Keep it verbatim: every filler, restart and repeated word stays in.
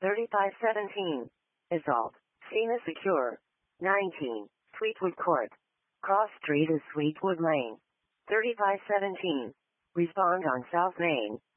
thirty-five seventeen. Assault. Sina Secure. nineteen. Sweetwood Court. Cross Street and Sweetwood Lane. thirty-five seventeen. Respond on South Main.